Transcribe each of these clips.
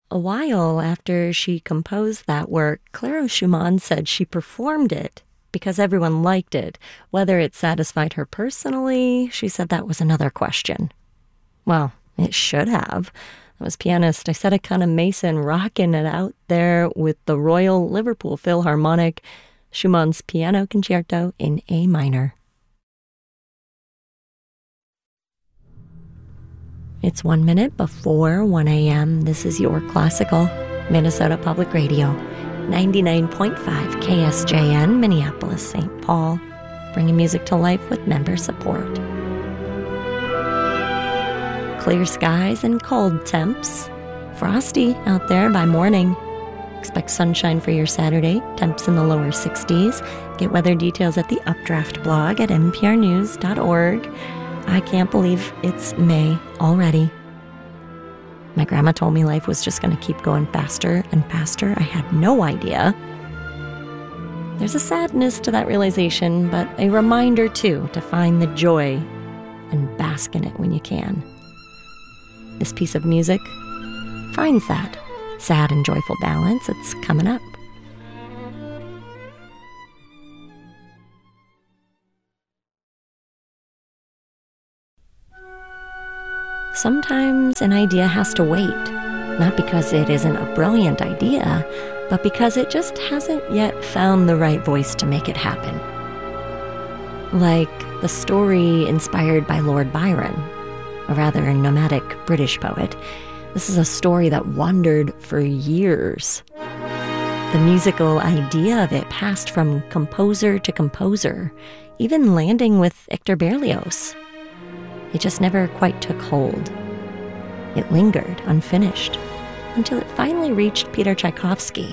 A while after she composed that work, Clara Schumann said she performed it because everyone liked it. Whether it satisfied her personally, she said that was another question. Well, it should have. I was pianist Isetta Mason rocking it out there with the Royal Liverpool Philharmonic, Schumann's Piano Concerto in A minor. It's 1 minute before 1 a.m. This is your classical Minnesota Public Radio, 99.5 KSJN, Minneapolis, St. Paul, bringing music to life with member support. Clear skies and cold temps. Frosty out there by morning. Expect sunshine for your Saturday, temps in the lower 60s. Get weather details at the Updraft blog at nprnews.org. I can't believe it's May already. My grandma told me life was just going to keep going faster and faster. I had no idea. There's a sadness to that realization, but a reminder, too, to find the joy and bask in it when you can. This piece of music finds that sad and joyful balance. It's coming up. Sometimes an idea has to wait, not because it isn't a brilliant idea, but because it just hasn't yet found the right voice to make it happen. Like the story inspired by Lord Byron, a rather nomadic British poet. This is a story that wandered for years. The musical idea of it passed from composer to composer, even landing with Hector Berlioz. It just never quite took hold. It lingered unfinished until it finally reached Peter Tchaikovsky.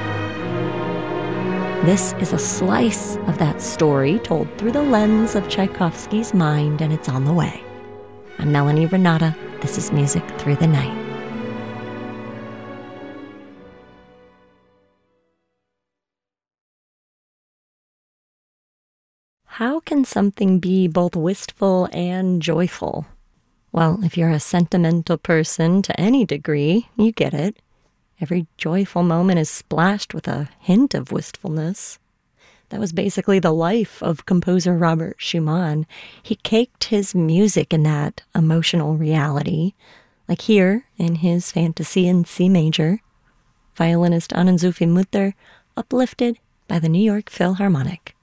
This is a slice of that story told through the lens of Tchaikovsky's mind, and it's on the way. I'm Melanie Renata. This is Music Through the Night. How can something be both wistful and joyful? Well, if you're a sentimental person to any degree, you get it. Every joyful moment is splashed with a hint of wistfulness. That was basically the life of composer Robert Schumann. He caked his music in that emotional reality, like here in his Fantasy in C major. Violinist Anand Zufi Mutter, uplifted by the New York Philharmonic.